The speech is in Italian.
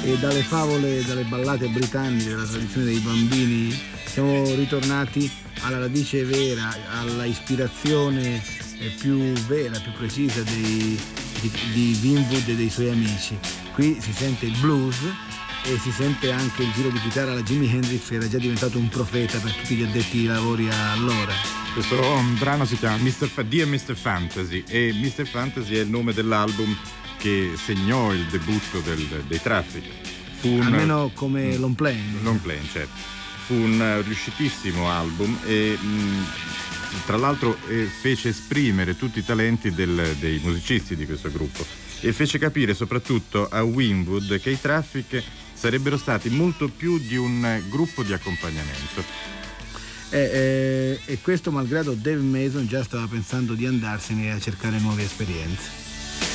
e dalle favole e dalle ballate britanniche della tradizione dei bambini siamo ritornati alla radice vera, alla ispirazione più vera, più precisa di Winwood e dei suoi amici. Qui si sente il blues e si sente anche il giro di chitarra alla Jimi Hendrix, che era già diventato un profeta per tutti gli addetti ai lavori allora. Questo brano si chiama Dear Mr. Fantasy, e Mr. Fantasy è il nome dell'album che segnò il debutto dei Traffic. Almeno come long playing. Long playing, certo. Fu un riuscitissimo album e tra l'altro fece esprimere tutti i talenti dei musicisti di questo gruppo e fece capire soprattutto a Winwood che i Traffic sarebbero stati molto più di un gruppo di accompagnamento. E questo malgrado Dave Mason già stava pensando di andarsene a cercare nuove esperienze.